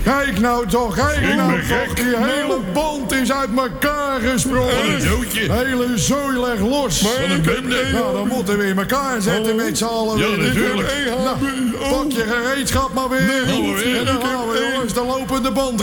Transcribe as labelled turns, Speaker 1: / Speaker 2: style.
Speaker 1: Kijk nou toch,
Speaker 2: Ik ben gek.
Speaker 1: Die hele band is uit elkaar gesprongen.
Speaker 2: Een zootje.
Speaker 1: De hele zooi legt los.
Speaker 2: Wat een bende.
Speaker 1: Nou, dan moeten we in elkaar zetten met z'n allen.
Speaker 2: Ja,
Speaker 1: weer.
Speaker 2: natuurlijk.
Speaker 1: Nou, pak je gereedschap maar weer.
Speaker 2: Nee, maar weer.
Speaker 1: En dan gaan we jongens de lopende band